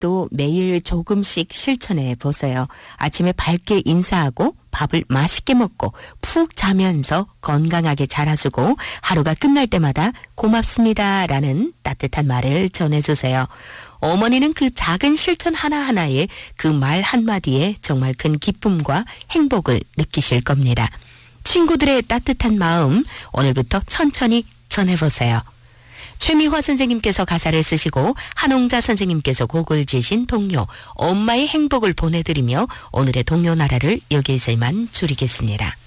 또 매일 조금씩 실천해 보세요. 아침에 밝게 인사하고 밥을 맛있게 먹고 푹 자면서 건강하게 자라주고 하루가 끝날 때마다 고맙습니다라는 따뜻한 말을 전해주세요. 어머니는 그 작은 실천 하나하나에 그 말 한마디에 정말 큰 기쁨과 행복을 느끼실 겁니다. 친구들의 따뜻한 마음 오늘부터 천천히 전해보세요. 최미화 선생님께서 가사를 쓰시고 한홍자 선생님께서 곡을 지신 동요 엄마의 행복을 보내드리며 오늘의 동요 나라를 여기에서 이만 줄이겠습니다.